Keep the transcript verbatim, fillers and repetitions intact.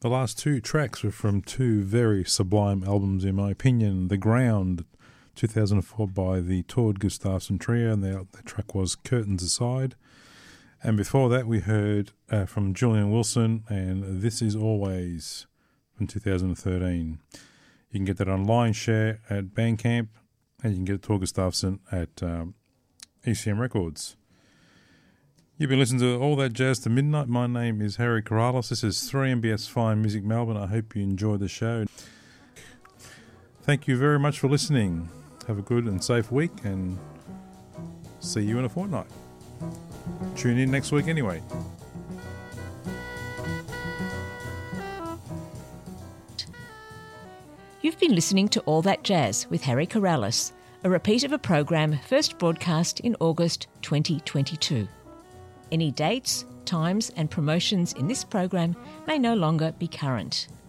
The last two tracks were from two very sublime albums, in my opinion. The Ground, two thousand four, by the Tord Gustafsson Trio, and the, the track was Curtains Aside. And before that, we heard uh, from Julian Wilson and This Is Always from two thousand thirteen. You can get that on Lion Share at Bandcamp, and you can get it Tord Gustafsson at um, E C M Records. You've been listening to All That Jazz to Midnight. My name is Harry Corrales. This is three M B S Fine Music Melbourne. I hope you enjoyed the show. Thank you very much for listening. Have a good and safe week, and see you in a fortnight. Tune in next week anyway. You've been listening to All That Jazz with Harry Corrales, a repeat of a program first broadcast in August twenty twenty-two. Any dates, times and promotions in this program may no longer be current.